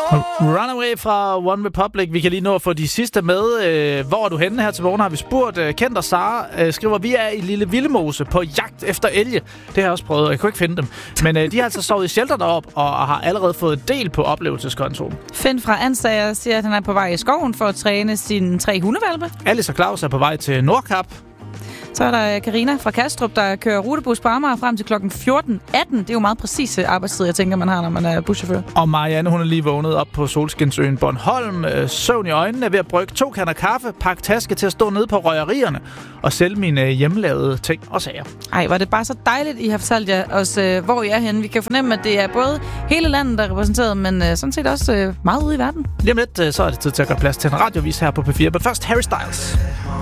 Runaway fra One Republic. Vi kan lige nå at få de sidste med. Hvor er du henne her til morgen, har vi spurgt. Kent og Sara skriver, vi er i Lille Vildemose på jagt efter elge. Det har jeg også prøvet, jeg kunne ikke finde dem. Men de har altså sovet i shelter derop og har allerede fået del på oplevelseskontoen. Finn fra Ansager siger, at han er på vej i skoven for at træne sine 3 hundehvalpe. Alice og Claus er på vej til Nordkap. Så er der Karina fra Kastrup, der kører rutebus på Amager frem til klokken 14.18. Det er jo meget præcise arbejdstid, jeg tænker, man har, når man er buschauffør. Og Marianne, hun er lige vågnet op på Solskinsøen Bornholm. Søvn i øjnene, er ved at brygge 2 kander kaffe, pakke taske til at stå nede på røgerierne og sælge mine hjemmelavede ting og sager. Ej, var det bare så dejligt, I har fortalt jer os, hvor I er henne. Vi kan fornemme, at det er både hele landet, der er repræsenteret, men sådan set også meget ude i verden. Lige om lidt, så er det tid til at gøre plads til en radiovis her på P4. Men først Harry Styles.